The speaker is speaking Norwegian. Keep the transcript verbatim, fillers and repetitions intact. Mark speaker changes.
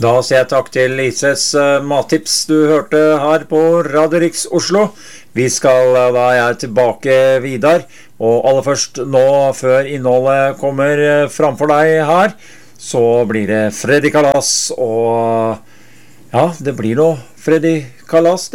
Speaker 1: Da sier jeg takk til Lises uh, mattips du hørte her på Radio Riks Oslo. Vi skal uh, da jeg er tilbake videre, og aller først nå, før innholdet kommer uh, framfor deg her, så blir det Freddy Kalas, og ja, det blir noe Freddy Kalas.